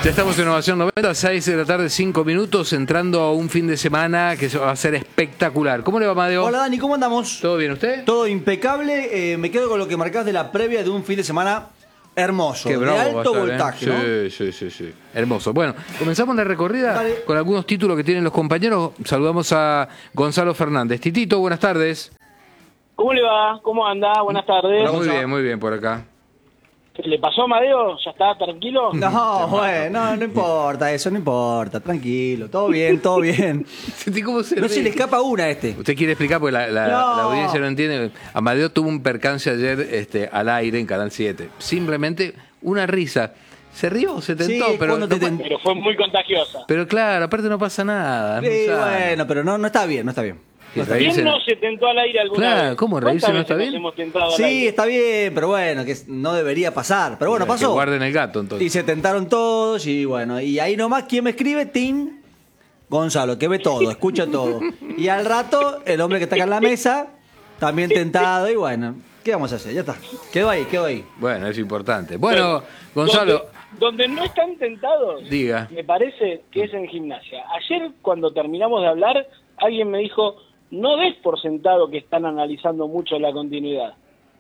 Ya estamos en Innovación 90, 6 de la tarde, 5 minutos, entrando a un fin de semana que va a ser espectacular. ¿Cómo le va, Amadeo? Hola, Dani, ¿cómo andamos? ¿Todo bien usted? Todo impecable. Me quedo con lo que marcás de la previa de un fin de semana hermoso, Qué bravo de va a alto estar, voltaje, ¿no? Sí. Hermoso. Bueno, comenzamos la recorrida. Dale. Con algunos títulos que tienen los compañeros. Saludamos a Gonzalo Fernández. Titito, buenas tardes. ¿Cómo le va? ¿Cómo anda? Buenas tardes. Muy bien por acá. ¿Qué le pasó a Amadeo? ¿Ya está tranquilo? No, bueno, no importa eso, no importa, tranquilo, todo bien, todo bien. Sentí cómo se No se ríe. le escapa una a este. Usted quiere explicar, porque No. la audiencia no entiende. Amadeo tuvo un percance ayer al aire en Canal 7. Simplemente una risa. Se rió, se tentó, Sí, pero, cuando te Pero fue muy contagiosa. pero claro, aparte no pasa nada. Sí, no sabe. bueno, pero no está bien, no está bien. Sí, No está bien. ¿Quién no se tentó al aire alguna Claro, vez? ¿cómo reírse no ¿Cuántas está veces bien? nos hemos tentado al Sí, aire? está bien, pero bueno, que no debería pasar. Pero bueno, Que pasó. guarden el gato, entonces. Y se tentaron todos y bueno, y ahí nomás, ¿quién me escribe? Tim Gonzalo, que ve todo, escucha todo. Y al rato, el hombre que está acá en la mesa, también tentado y bueno, ¿qué vamos a hacer? Ya está. Quedó ahí. Bueno, es importante. Bueno, Gonzalo, Donde no están tentados, diga. me parece que es en gimnasia. Ayer, cuando terminamos de hablar, alguien me dijo, no des por sentado que están analizando mucho la continuidad.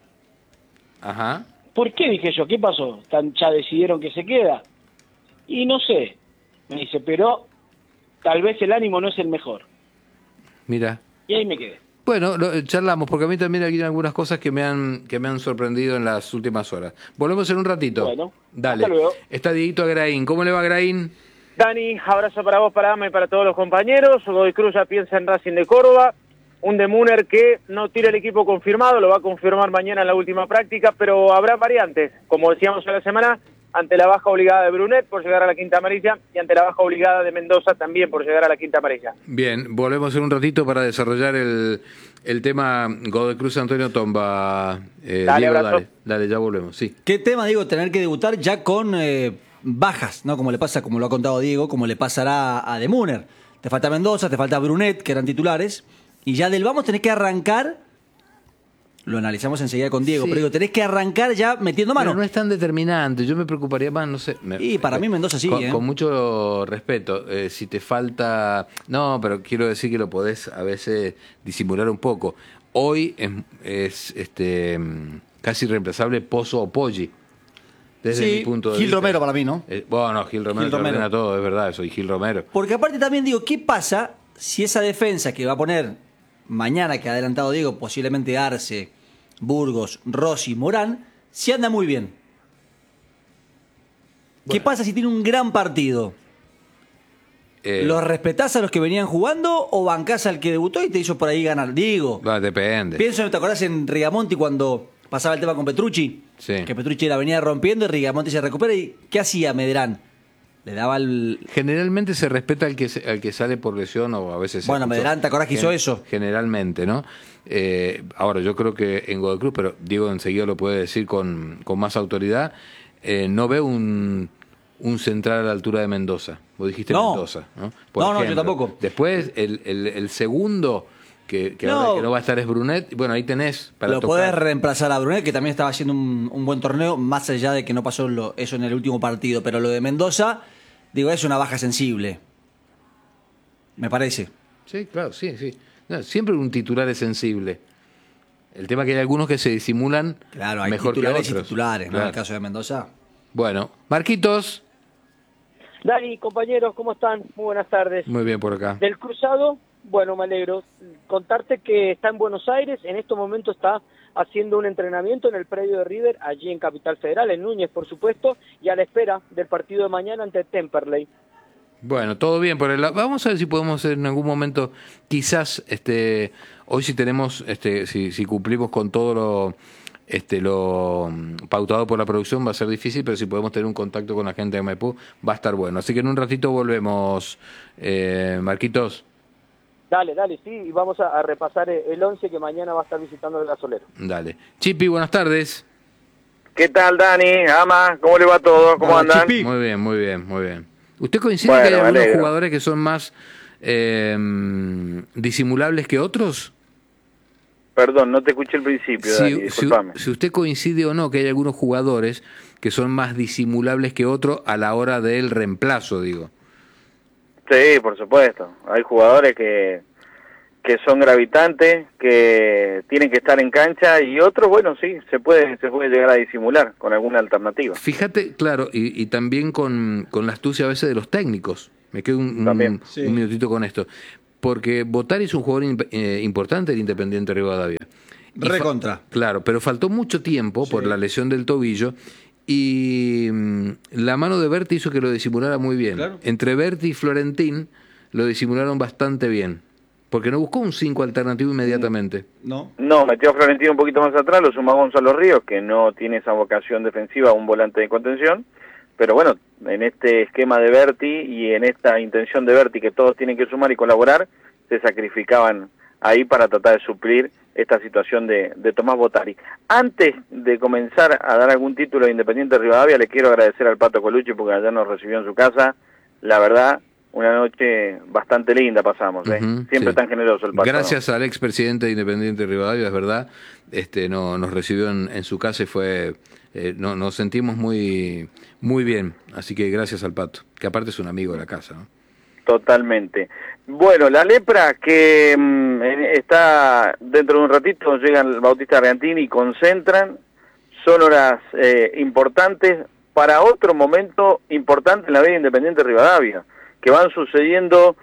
Ajá. ¿Por qué? Dije yo, ¿qué pasó? ¿Ya decidieron que se queda? Y no sé, me dice, pero tal vez el ánimo no es el mejor. Mira. Y ahí me quedé. Bueno, charlamos, porque a mí también hay algunas cosas que me han sorprendido en las últimas horas. Volvemos en un ratito. Bueno, Dale. hasta luego. Está Dieguito Agraín. ¿Cómo le va, Agraín? Dani, abrazo para vos, para Ama y para todos los compañeros. Godoy Cruz ya piensa en Racing de Córdoba. Un de Müller que no tira el equipo confirmado, lo va a confirmar mañana en la última práctica, pero habrá variantes, como decíamos a la semana, ante la baja obligada de Brunet por llegar a la quinta amarilla y ante la baja obligada de Mendoza también por llegar a la quinta amarilla. Bien, volvemos en un ratito para desarrollar el tema Godoy Cruz Antonio Tomba. Dale, Diego, abrazo. dale, ya volvemos, sí. ¿Qué tema, digo, tener que debutar ya con bajas, ¿no? Como le pasa, como lo ha contado Diego, como le pasará a De Müller. Te falta Mendoza, te falta Brunet, que eran titulares, y ya del vamos tenés que arrancar, lo analizamos enseguida con Diego, Sí. pero digo, tenés que arrancar ya metiendo mano. Pero no es tan determinante, yo me preocuparía más, no sé. Y para mí Mendoza sí, Con mucho respeto, si te falta... No, pero quiero decir que lo podés a veces disimular un poco. Hoy es casi reemplazable Pozo o Poggi, desde Sí, mi punto de Gil vista. Romero para mí, ¿no? Bueno, Gil Romero te ordena todo, es verdad, soy Gil Romero. Porque aparte también digo, ¿qué pasa si esa defensa que va a poner mañana, que ha adelantado Diego, posiblemente Arce, Burgos, Rossi, Morán, si anda muy bien? ¿Qué pasa si tiene un gran partido? ¿Los respetás a los que venían jugando o bancás al que debutó y te hizo por ahí ganar? Digo, Depende. pienso, ¿te acordás en Rigamonti cuando pasaba el tema con Petrucci? Sí. Que Petrucci la venía rompiendo y Rigamonti se recupera. ¿Y qué hacía Medrán? Le daba el... Generalmente se respeta al que sale por lesión o a veces... Bueno, Medrán, ¿te acordás que hizo eso? Generalmente, ¿no? Ahora, yo creo que en Godoy Cruz, pero Diego enseguida lo puede decir con más autoridad, no veo un central a la altura de Mendoza. Vos dijiste No. Mendoza, ¿no? No, yo tampoco. Después, el segundo que No. ahora que no va a estar es Brunet. Bueno, ahí tenés para Lo tocar. podés reemplazar a Brunet, que también estaba haciendo un buen torneo, más allá de que no pasó eso en el último partido. Pero lo de Mendoza, digo, es una baja sensible. Me parece. Sí, claro, sí. No, siempre un titular es sensible. El tema es que hay algunos que se disimulan Claro, hay mejor que titulares y otros. titulares, ¿no? Claro. En el caso de Mendoza. Bueno, Marquitos. Dani, compañeros, ¿cómo están? Muy buenas tardes. Muy bien por acá. Del cruzado, bueno, me alegro. Contarte que está en Buenos Aires, en estos momentos está haciendo un entrenamiento en el predio de River, allí en Capital Federal, en Núñez, por supuesto, y a la espera del partido de mañana ante Temperley. Bueno, todo bien por el lado. Vamos a ver si podemos en algún momento, quizás, hoy si tenemos, si cumplimos con todo lo pautado por la producción va a ser difícil, pero si podemos tener un contacto con la gente de Maipú va a estar bueno. Así que en un ratito volvemos, Marquitos. Dale, sí, y vamos a repasar el 11 que mañana va a estar visitando el Gasolero. Dale. Chipi, buenas tardes. ¿Qué tal, Dani? Ama, ¿cómo le va todo? ¿Cómo Hola, andan? Chipi. Muy bien. ¿Usted coincide Bueno, que hay me algunos alegro. jugadores que son más disimulables que otros? Perdón, no te escuché el principio, Dani, disculpame. Si usted coincide o no que hay algunos jugadores que son más disimulables que otros a la hora del reemplazo, digo. Sí, por supuesto. Hay jugadores que son gravitantes, que tienen que estar en cancha, y otros, bueno, sí, se puede llegar a disimular con alguna alternativa. Fíjate, claro, y también con la astucia a veces de los técnicos. Me quedo un minutito con esto. Porque Botari es un jugador importante del Independiente Rivadavia. Recontra. Claro, pero faltó mucho tiempo por la lesión del tobillo y la mano de Berti hizo que lo disimulara muy bien. Claro. Entre Berti y Florentín lo disimularon bastante bien. Porque no buscó un 5 alternativo inmediatamente. No, metió a Florentino un poquito más atrás, lo sumó a Gonzalo Ríos, que no tiene esa vocación defensiva, un volante de contención. Pero bueno, en este esquema de Berti y en esta intención de Berti que todos tienen que sumar y colaborar, se sacrificaban ahí para tratar de suplir esta situación de Tomás Botari. Antes de comenzar a dar algún título de Independiente Rivadavia, le quiero agradecer al Pato Colucci porque allá nos recibió en su casa. La verdad, una noche bastante linda pasamos, siempre tan generoso el Pato. Gracias al expresidente de Independiente Rivadavia, es verdad, nos recibió en su casa y fue... nos sentimos muy bien, así que gracias al Pato, que aparte es un amigo de la casa, ¿no? Totalmente. Bueno, la lepra que está dentro de un ratito, llegan Bautista Argentini y concentran, son horas importantes para otro momento importante en la vida Independiente Rivadavia, que van sucediendo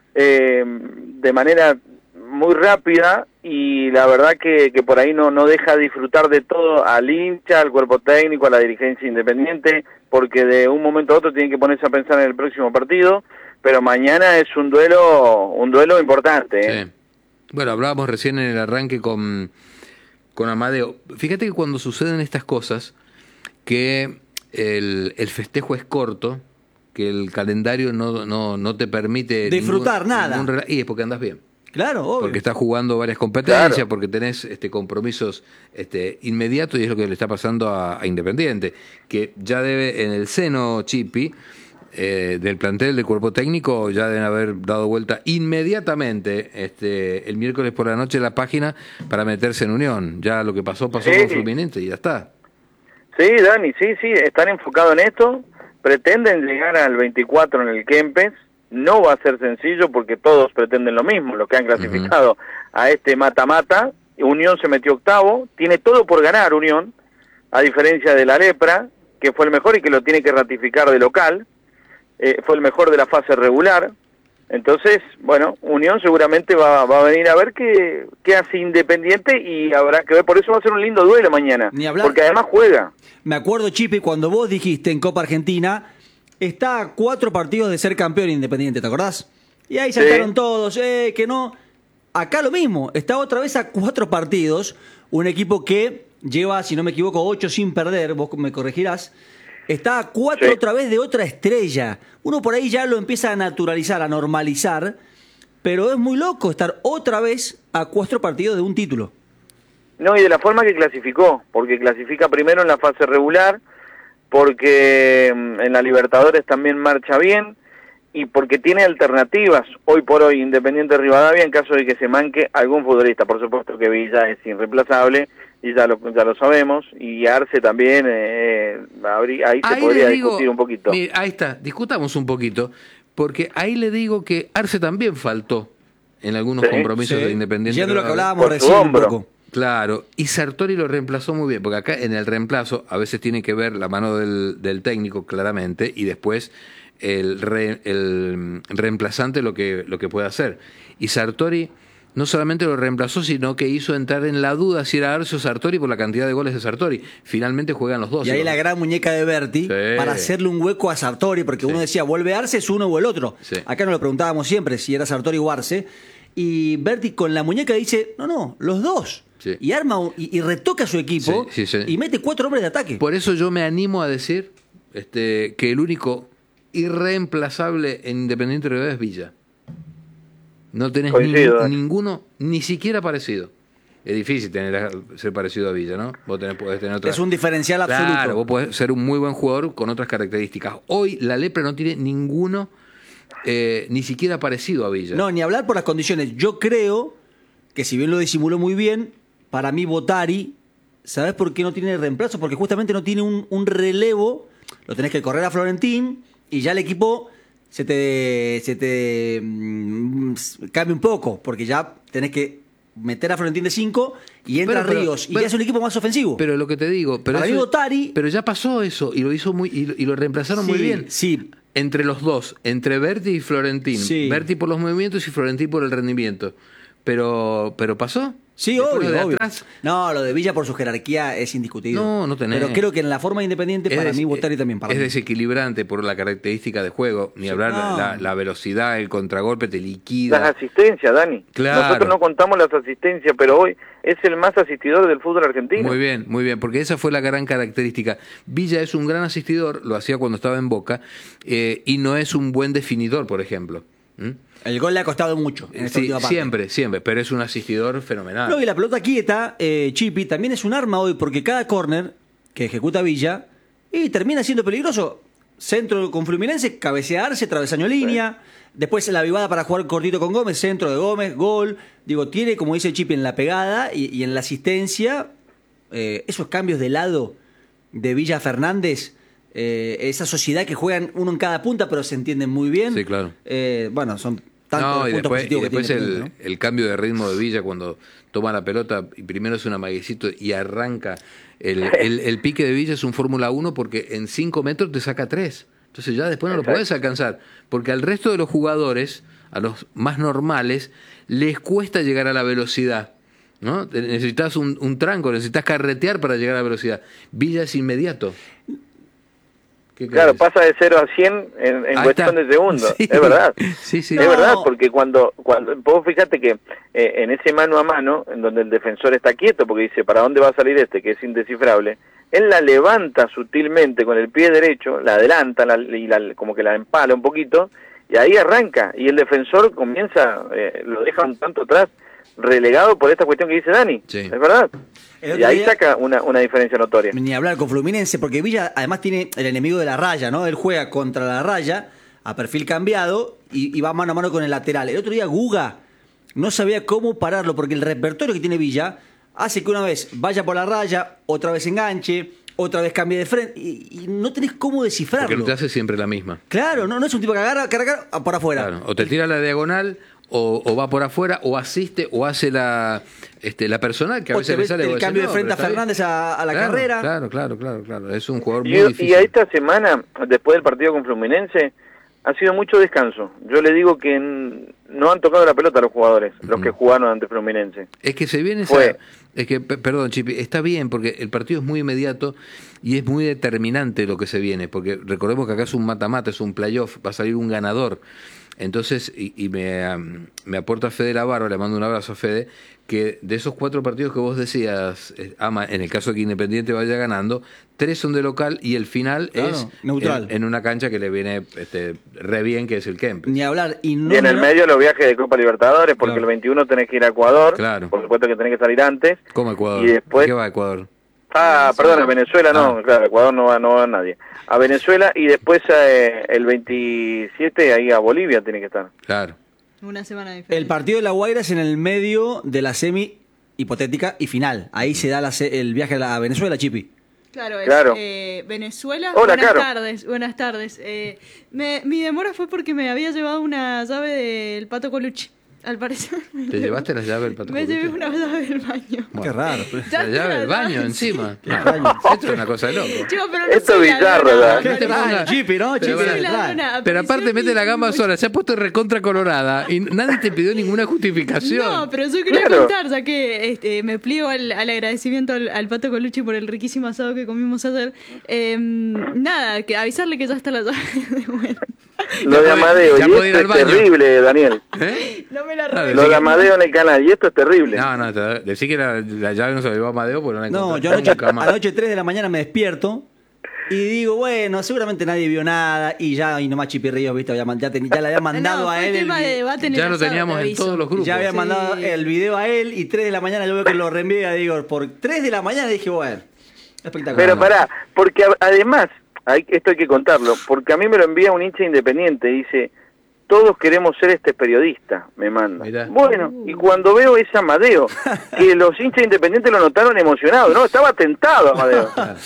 de manera muy rápida, y la verdad que por ahí no deja disfrutar de todo al hincha, al cuerpo técnico, a la dirigencia independiente, porque de un momento a otro tienen que ponerse a pensar en el próximo partido, pero mañana es un duelo importante. Sí. Bueno, hablábamos recién en el arranque con Amadeo. Fíjate que cuando suceden estas cosas, que el festejo es corto, que el calendario no te permite disfrutar nada. Y es porque andas bien. Claro, obvio. Porque estás jugando varias competencias, claro, porque tenés compromisos inmediatos, y es lo que le está pasando a Independiente, que ya debe, en el seno, Chipi, del plantel del cuerpo técnico, ya deben haber dado vuelta inmediatamente el miércoles por la noche la página para meterse en Unión. Ya lo que pasó con Fluminense y ya está. Sí, Dani, sí, están enfocados en esto, pretenden llegar al 24 en el Kempes. No va a ser sencillo porque todos pretenden lo mismo, los que han clasificado a este mata-mata. Unión se metió octavo, tiene todo por ganar Unión, a diferencia de la Lepra, que fue el mejor y que lo tiene que ratificar de local, fue el mejor de la fase regular. Entonces, bueno, Unión seguramente va a venir a ver qué hace Independiente, y habrá que ver, por eso va a ser un lindo duelo mañana, Ni hablar. porque además juega. Me acuerdo, Chipi, cuando vos dijiste en Copa Argentina, está a 4 partidos de ser campeón Independiente, ¿te acordás? Y ahí saltaron todos, que no. Acá lo mismo, está otra vez a 4 partidos, un equipo que lleva, si no me equivoco, 8 sin perder, vos me corregirás, está a 4 otra vez de otra estrella. Uno por ahí ya lo empieza a naturalizar, a normalizar, pero es muy loco estar otra vez a 4 partidos de un título. No, y de la forma que clasificó, porque clasifica primero en la fase regular, porque en la Libertadores también marcha bien, y porque tiene alternativas hoy por hoy Independiente Rivadavia en caso de que se manque algún futbolista. Por supuesto que Villa es irreemplazable, y ya lo sabemos, y Arce también, ahí se podría discutir un poquito. Mire, ahí está, discutamos un poquito, porque ahí le digo que Arce también faltó en algunos compromisos de Independiente. Ya de lo que hablábamos por recién un poco. Claro, y Sartori lo reemplazó muy bien, porque acá en el reemplazo a veces tiene que ver la mano del técnico, claramente, y después el reemplazante lo que puede hacer. Y Sartori no solamente lo reemplazó, sino que hizo entrar en la duda si era Arce o Sartori por la cantidad de goles de Sartori. Finalmente juegan los dos. Y ahí la gran muñeca de Berti, para hacerle un hueco a Sartori, porque uno decía, vuelve Arce, es uno o el otro. Sí. Acá nos lo preguntábamos siempre si era Sartori o Arce. Y Berti con la muñeca dice, no, los dos. Sí. Y arma y retoca a su equipo Sí. y mete 4 hombres de ataque. Por eso yo me animo a decir que el único irreemplazable en Independiente Rivadavia es Villa. No tenés ninguno, ni siquiera parecido. Es difícil ser parecido a Villa, ¿no? Vos podés tener otra... Es un diferencial absoluto. Claro, vos podés ser un muy buen jugador con otras características. Hoy la Lepra no tiene ninguno, ni siquiera parecido a Villa. No, ni hablar por las condiciones. Yo creo que si bien lo disimuló muy bien, para mí Botari, ¿sabés por qué no tiene reemplazo? Porque justamente no tiene un relevo, lo tenés que correr a Florentín y ya el equipo se te cambia un poco, porque ya tenés que meter a Florentín de 5 y entra Ríos, y ya es un equipo más ofensivo. Pero lo que te digo, pero, para mí Botari, pero ya pasó eso, y lo hizo y lo reemplazaron muy bien. Sí. Entre los dos, entre Berti y Florentín. Sí. Berti por los movimientos y Florentín por el rendimiento. Pero pasó. Sí, Después obvio, lo de obvio. atrás. No, lo de Villa por su jerarquía es indiscutible. No tenés. Pero creo que en la forma independiente, para mí, Botari también. Es desequilibrante por la característica de juego. Ni hablar, no. la velocidad, el contragolpe te liquida. Las asistencias, Dani. Claro. Nosotros no contamos las asistencias, pero hoy es el más asistidor del fútbol argentino. Muy bien, porque esa fue la gran característica. Villa es un gran asistidor, lo hacía cuando estaba en Boca, y no es un buen definidor, por ejemplo. El gol le ha costado mucho en esta última parte. Siempre, pero es un asistidor fenomenal. No, y la pelota quieta, Chipi, también es un arma hoy, porque cada córner que ejecuta Villa y termina siendo peligroso. Centro con Fluminense, cabecearse, travesaño línea. Después la vivada para jugar cortito con Gómez, centro de Gómez, gol. Digo, tiene, como dice Chipi, en la pegada y en la asistencia, esos cambios de lado de Villa Fernández, esa sociedad que juegan uno en cada punta, pero se entienden muy bien. Sí, claro. Bueno, son tantos puntos positivos que tiene. El cambio de ritmo de Villa cuando toma la pelota y primero es un amaguecito y arranca. El pique de Villa es un Fórmula 1 porque en 5 metros te saca 3. Entonces ya después no lo podés alcanzar. Porque al resto de los jugadores, a los más normales, les cuesta llegar a la velocidad, ¿no? Necesitas un tranco, necesitas carretear para llegar a la velocidad. Villa es inmediato. Claro, pasa de 0 a 100 en cuestión de segundos, sí. Es verdad. Sí. Es verdad, porque cuando vos fíjate que en ese mano a mano, en donde el defensor está quieto, porque dice, ¿para dónde va a salir este? Que es indescifrable, él la levanta sutilmente con el pie derecho, la adelanta como que la empala un poquito, y ahí arranca, y el defensor comienza, lo deja un tanto atrás, relegado por esta cuestión que dice Dani, sí. Es verdad. Y ahí saca una diferencia notoria. Ni hablar con Fluminense, porque Villa además tiene el enemigo de la raya, ¿no? Él juega contra la raya, a perfil cambiado, y va mano a mano con el lateral. El otro día Guga no sabía cómo pararlo, porque el repertorio que tiene Villa hace que una vez vaya por la raya, otra vez enganche, otra vez cambie de frente, y no tenés cómo descifrarlo. Porque no te hace siempre la misma. Claro, no es un tipo que agarra por afuera. Claro, o te tira la diagonal, o va por afuera, o asiste, o hace la personal, que a veces le sale. El cambio de frente a Fernández a la carrera. Claro. Es un jugador muy difícil. Y a esta semana, después del partido con Fluminense, ha sido mucho descanso. Yo le digo que no han tocado la pelota los jugadores, los que jugaron ante Fluminense. Es que se viene perdón, Chipi, está bien, porque el partido es muy inmediato y es muy determinante lo que se viene, porque recordemos que acá es un mata-mata, es un playoff, va a salir un ganador. Entonces, y me aporta Fede Lavarro, le mando un abrazo a Fede, que de esos 4 partidos que vos decías, Ama, en el caso de que Independiente vaya ganando, 3 son de local y el final es neutral. En una cancha que le viene re bien, que es el Kempes. Ni hablar. Y en el medio los viajes de Copa Libertadores, porque el 21 tenés que ir a Ecuador, por supuesto que tenés que salir antes. ¿Cómo Ecuador? Y después... ¿Qué va a Ecuador? Perdón, a Venezuela no, claro, Ecuador no va nadie. A Venezuela y después el 27 ahí a Bolivia tiene que estar. Claro. Una semana diferente. El partido de La Guaira es en el medio de la semi hipotética y final. Ahí se da el viaje a Venezuela, Chipi. Claro, Venezuela. Hola, Buenas tardes. Mi demora fue porque me había llevado una llave del Pato Colucci. Al parecer. ¿Te llevaste la llave del Pato Colucci? Me llevé una llave del baño. Bueno, qué raro. La llave del baño encima. Esto es una cosa de loco. Chico, pero no esto es bizarro, ¿verdad? Chipi, ¿no? Pero aparte mete la gama sola, se ha puesto recontra colorada y nadie te pidió ninguna justificación. No, pero yo quería contar, ya que me pliego al agradecimiento al Pato Colucci por el riquísimo asado que comimos ayer. Nada, que avisarle que ya está la llave de bueno. Lo de Amadeo, y esto es terrible, Daniel. No me la robé. Lo de Amadeo en el canal, y esto es terrible. No, decí que la llave no se la llevó a Amadeo porque no la encontré. No, yo anoche 3 de la mañana me despierto y digo, bueno, seguramente nadie vio nada y nomás Chipirríos, viste, ya le había mandado a él. Ya lo teníamos en todos los grupos. Ya había mandado el video a él y 3 de la mañana yo veo que lo reenvía, digo, por 3 de la mañana dije, bueno, espectacular. Pero pará, porque además, esto hay que contarlo, porque a mí me lo envía un hincha independiente, dice, todos queremos ser este periodista, me manda. Mirá. Bueno, y cuando veo ese Amadeo, que los hinchas independientes lo notaron emocionado, ¿no? Estaba tentado Amadeo.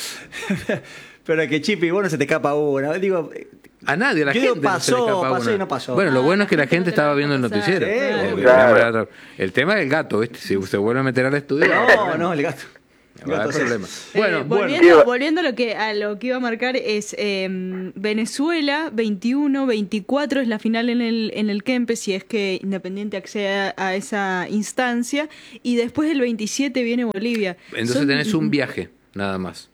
Pero es que Chipi, vos no se te escapa una. Digo, A nadie, a la yo gente digo, no se le pasó escapa y una. no pasó. Bueno, lo bueno es que la gente gente no te la estaba va a viendo el pasar. noticiero. Sí, claro. El tema del gato, ¿viste? Si se vuelve a meter al estudio. No, el gato. va a haber problema. Bueno, Volviendo a lo que iba a marcar es Venezuela 21-24 es la final en el Kempes, si es que Independiente accede a esa instancia, y después el 27 viene Bolivia. entonces tenés un viaje, nada más.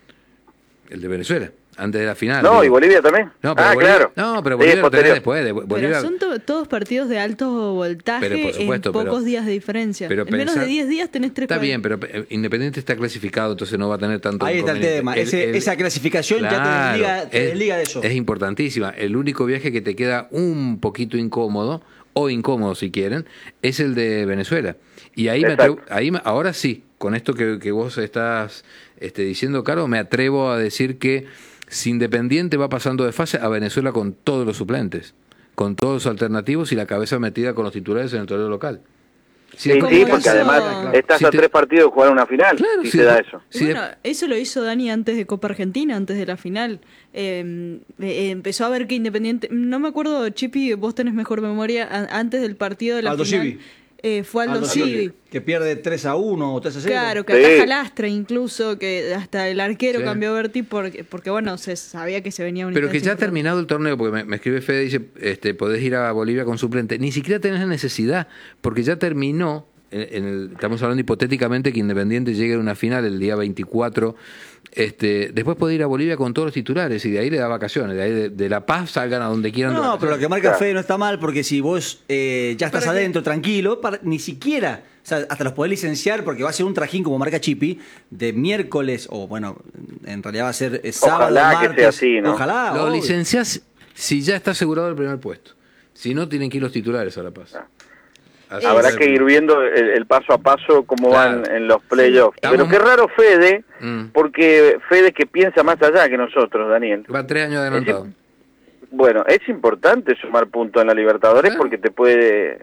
El de Venezuela, antes de la final. No, digo. y Bolivia también. No, pero Bolivia, claro. No, pero Bolivia Sí, lo tenés posterior. después. De Bolivia, Pero son todos partidos de alto voltaje, Pero, por supuesto, en pocos pero- días de diferencia. pero En menos de pensá- 10 días tenés 3 Está bien, pero Independiente está clasificado, entonces no va a tener tanto Ahí está el inconveniente. tema. Esa clasificación ya te desliga de eso. Es importantísima. El único viaje que te queda un poquito incómodo, o incómodo si quieren, es el de Venezuela. Y ahí, Exacto. ahora sí, con esto que vos estás diciendo, Caro, me atrevo a decir que si Independiente va pasando de fase a Venezuela con todos los suplentes, con todos los alternativos y la cabeza metida con los titulares en el torneo local. Sí, después sí, pasa- porque además estás Si a te- 3 partidos de jugar una final, Claro, si sí, se da eso. sí, bueno, eso lo hizo Dani antes de Copa Argentina, antes de la final. Empezó a ver que Independiente, no me acuerdo, Chipi, vos tenés mejor memoria, antes del partido de la Aldo final. Civi. Fue Aldo Civi. Que pierde 3-1 o 3-0. Claro, que Sí. ataja Lastra incluso, que hasta el arquero Sí. cambió a Berti porque bueno, se sabía que se venía un Pero que ya ha terminado el torneo, porque me escribe Fede, dice, podés ir a Bolivia con suplente. Ni siquiera tenés la necesidad, porque ya terminó, estamos hablando hipotéticamente que Independiente llegue a una final el día 24, después puede ir a Bolivia con todos los titulares y de ahí le da vacaciones, de ahí de La Paz salgan a donde quieran. de No, pero lo vacaciones. que marca Fede no está mal, porque si vos ya estás ¿Para qué? adentro, tranquilo, ni siquiera, o sea, hasta los podés licenciar, porque va a ser un trajín, como marca Chipi, de miércoles, o bueno, en realidad va a ser sábado, Ojalá que martes. sea así, ¿no? Ojalá. Lo obvio. licenciás si ya está asegurado el primer puesto. Si no, tienen que ir los titulares a La Paz. Así Habrá es. que ir viendo el paso a paso cómo Claro. van en los playoffs. Estamos- Pero qué raro Fede, Mm. porque Fede que piensa más allá que nosotros, Daniel. Va 3 años adelantado. Bueno, es importante sumar puntos en la Libertadores Claro. porque te puede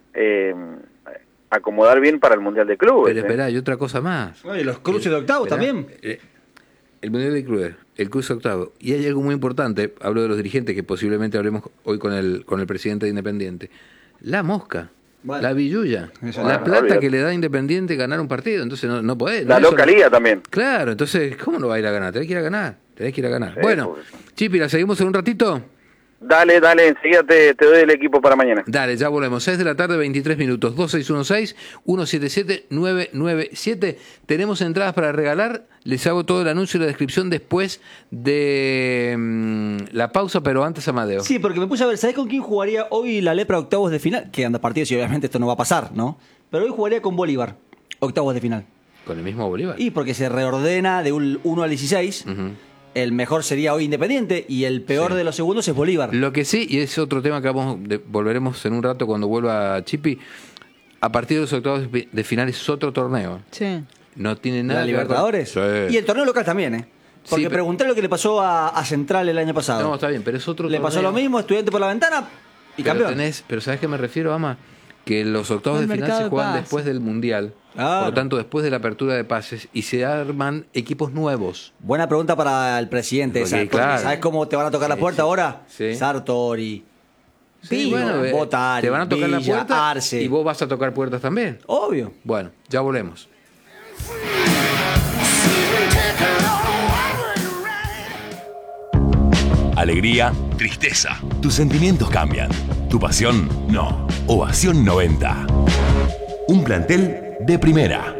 acomodar bien para el Mundial de Clubes. Pero esperá, hay otra cosa más. Oye, los cruces de octavos Esperá, también. El Mundial de Clubes, el cruce octavo. Y hay algo muy importante, hablo de los dirigentes, que posiblemente hablemos hoy con el presidente de Independiente. La mosca, Bueno. la billulla, Eso. la Bueno, plata olvídate. que le da Independiente ganar un partido. Entonces no podés. La no es localía también. Claro, entonces, ¿cómo no va a ir a ganar? Tenés que ir a ganar. Tenés que ir a ganar. Sí, Bueno, porque- Chipi, ¿la seguimos en un ratito? Dale, enseguida te doy el equipo para mañana. Dale, ya volvemos. 6 de la tarde, 23 minutos. 2616-177-997. Tenemos entradas para regalar. Les hago todo el anuncio y la descripción después de la pausa, pero antes Amadeo. Sí, porque me puse a ver, ¿sabés con quién jugaría hoy la Lepra octavos de final? Que anda partidos y obviamente esto no va a pasar, ¿no? Pero hoy jugaría con Bolívar, octavos de final. Con el mismo Bolívar. Y porque se reordena de un 1 al 16, el mejor sería hoy Independiente y el peor Sí. de los segundos es Bolívar. Lo que sí, y es otro tema que volveremos en un rato cuando vuelva Chipi, a partir de los octavos de final es otro torneo. Sí. No tiene nada ¿La que ver con- Libertadores? Sí. Y el torneo local también, ¿eh? Porque Sí, pero- pregunté lo que le pasó a Central el año pasado. No, está bien, pero es otro Le torneo. pasó lo mismo, estudiante por la ventana y Pero campeón. pero ¿sabes qué me refiero, Ama? Que los octavos El de final mercado se de juegan pases. después del Mundial. Claro. Por lo tanto, después de la apertura de pases y se arman equipos nuevos. Buena pregunta para el presidente. Porque, esa, porque claro. ¿sabes cómo te van a tocar la Sí, puerta sí. ahora? Sí. Sartori. Sí, Pigo, bueno, Botari, te van a tocar Villa, la puerta Arce. y vos vas a tocar puertas también. Obvio. Bueno, ya volvemos. Alegría, tristeza. Tus sentimientos cambian. Tu pasión, no. Ovación 90. Un plantel de primera.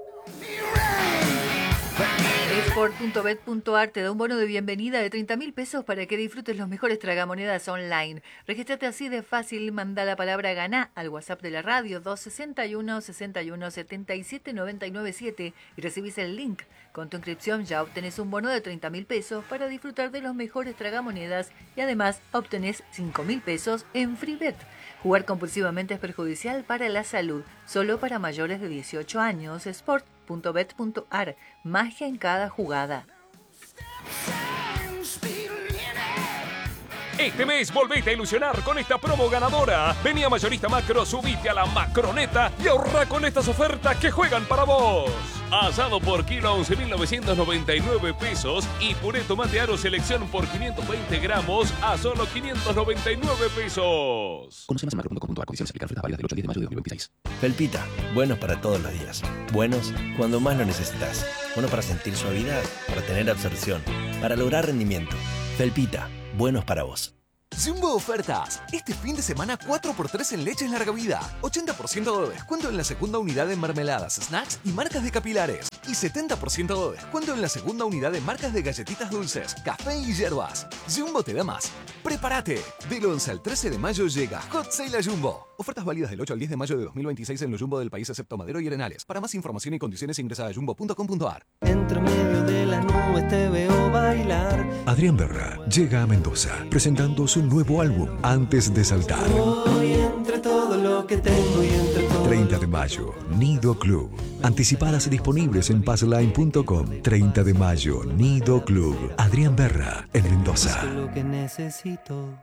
Sport.bet.ar te da un bono de bienvenida de 30.000 pesos para que disfrutes los mejores tragamonedas online. Regístrate así de fácil, manda la palabra GANA al WhatsApp de la radio 261 61 77 997 y recibís el link. Con tu inscripción ya obtenés un bono de 30.000 pesos para disfrutar de los mejores tragamonedas y además obtenés 5.000 pesos en FreeBet. Jugar compulsivamente es perjudicial para la salud, solo para mayores de 18 años. Sport.bet.ar, magia en cada jugada. Este mes volvete a ilusionar con esta promo ganadora. Vení a Mayorista Macro, subite a la Macroneta y ahorra con estas ofertas que juegan para vos. Asado por kilo a 11.999 pesos y puré tomate aro selección por 520 gramos a solo 599 pesos. Conoce más en macro.com.ar. Condiciones aplican. Ofertas válidas del 8 al 10 de mayo de 2026. Felpita, buenos para todos los días. Buenos cuando más lo necesitas. Buenos para sentir suavidad, para tener absorción, para lograr rendimiento. Felpita, buenos para vos. Jumbo Ofertas. Este fin de semana 4x3 en leches larga vida. 80% de descuento en la segunda unidad de mermeladas, snacks y marcas de capilares. Y 70% de descuento en la segunda unidad de marcas de galletitas dulces, café y hierbas. Jumbo te da más. ¡Prepárate! Del 11 al 13 de mayo llega Hot Sale a Jumbo. Ofertas válidas del 8 al 10 de mayo de 2026 en los Jumbo del país excepto Madero y Arenales. Para más información y condiciones ingresa a jumbo.com.ar. Entre medio de las nubes te veo bailar. Adrián Berra llega a Mendoza presentando su nuevo álbum Antes de Saltar. Voy entre todo lo que tengo y entre todo 30 de mayo, Nido Club. Anticipadas disponibles en passline.com. 30 de mayo, Nido Club. Adrián Berra en Mendoza. lo que necesito.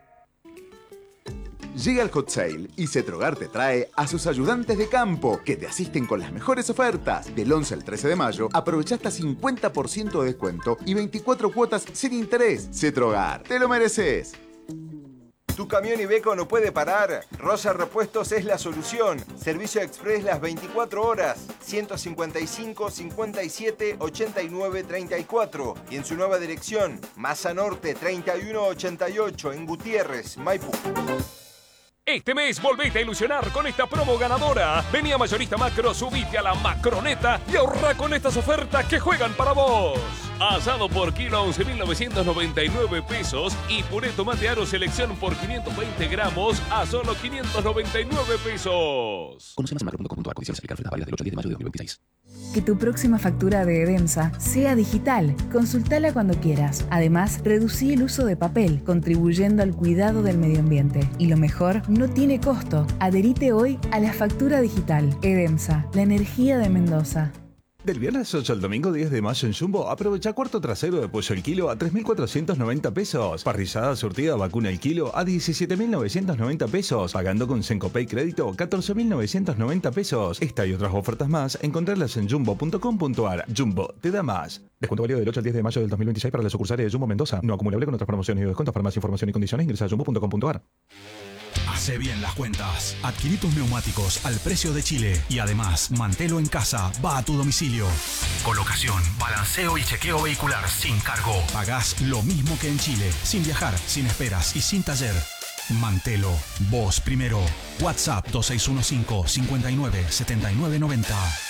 Llega el Hot Sale y Cetrogar te trae a sus ayudantes de campo que te asisten con las mejores ofertas. Del 11 al 13 de mayo aprovecha hasta 50% de descuento y 24 cuotas sin interés. Cetrogar, te lo mereces. ¿Tu camión Iveco no puede parar? Rosa Repuestos es la solución. Servicio express las 24 horas. 155 57 89 34. Y en su nueva dirección, Masa Norte 3188 en Gutiérrez, Maipú. Este mes volvete a ilusionar con esta promo ganadora. Vení a Mayorista Macro, subite a la Macroneta y ahorra con estas ofertas que juegan para vos. Asado por kilo a 11.999 pesos y puré tomate aro selección por 520 gramos a solo 599 pesos. Conoce más en macro.com.ar. Condiciones aplican. Ofertas válidas del 8 al 10 de mayo de 2026. Que tu próxima factura de Edemsa sea digital. Consultala cuando quieras. Además, reducí el uso de papel, contribuyendo al cuidado del medio ambiente. Y lo mejor, no tiene costo. Adherite hoy a la factura digital. Edemsa, la energía de Mendoza. Del viernes 8 al domingo 10 de mayo en Jumbo, aprovecha cuarto trasero de pollo el kilo a 3.490 pesos. Parrillada surtida vacuna el kilo a 17.990 pesos. Pagando con Sencopay crédito 14.990 pesos. Esta y otras ofertas más, encontrarlas en jumbo.com.ar. Jumbo, te da más. Descuento válido del 8 al 10 de mayo del 2026 para las sucursales de Jumbo Mendoza. No acumulable con otras promociones y descuentos. Para más información y condiciones ingresa a jumbo.com.ar. Hace bien las cuentas. Adquirí tus neumáticos al precio de Chile y además mantelo en casa, va a tu domicilio. Colocación, balanceo y chequeo vehicular sin cargo. Pagás lo mismo que en Chile, sin viajar, sin esperas y sin taller. Mantelo, vos primero. WhatsApp 2615 59 79 90.